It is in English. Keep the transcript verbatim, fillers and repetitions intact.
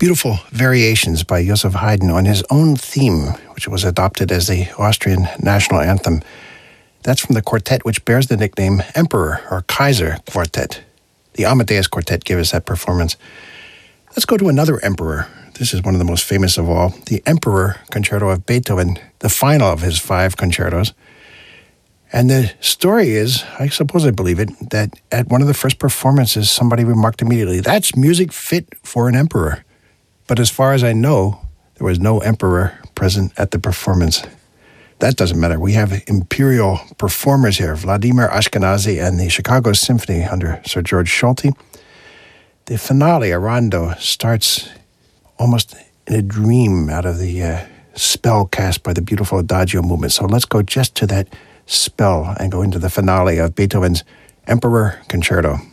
Beautiful variations by Joseph Haydn on his own theme, which was adopted as the Austrian national anthem. That's from the quartet which bears the nickname Emperor or Kaiser Quartet. The Amadeus Quartet gave us that performance. Let's go to another emperor. This is one of the most famous of all, the Emperor Concerto of Beethoven, the final of his five concertos. And the story is, I suppose I believe it, that at one of the first performances, somebody remarked immediately, "That's music fit for an emperor." But as far as I know, there was no emperor present at the performance. That doesn't matter. We have imperial performers here, Vladimir Ashkenazy and the Chicago Symphony under Sir George Solti. The finale, Arando, starts almost in a dream out of the uh, spell cast by the beautiful Adagio movement. So let's go just to that spell and go into the finale of Beethoven's Emperor Concerto.